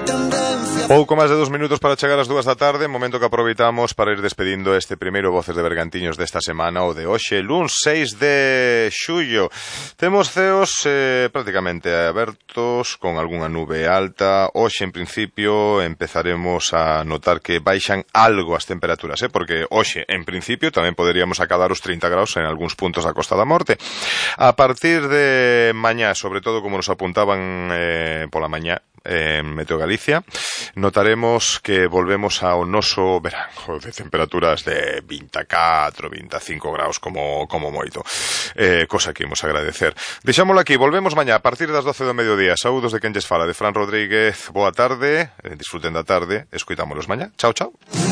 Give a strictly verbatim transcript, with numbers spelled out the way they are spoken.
Pouco máis de dos minutos para chegar ás dúas da tarde, momento que aproveitamos para ir despedindo este primeiro Voces de Bergantiños desta semana, o de hoxe, luns seis de xullo. Temos ceos eh, prácticamente abertos, con algunha nube alta. Hoxe, en principio, empezaremos a notar que baixan algo as temperaturas, eh, porque hoxe, en principio, tamén poderíamos acadar os trinta graus en algúns puntos da Costa da Morte. A partir de mañá, sobre todo como nos apuntaban eh, pola mañá, en Meteo Galicia, notaremos que volvemos ao noso verán de temperaturas de vinte e catro, vinte e cinco graus como, como moito, eh, cosa que imos agradecer. Deixámoslo aquí, volvemos mañá a partir das doce do mediodía. Saúdos de quen lles fala, de Fran Rodríguez. Boa tarde, eh, disfruten da tarde, escoitámolos mañá. Chao, chao.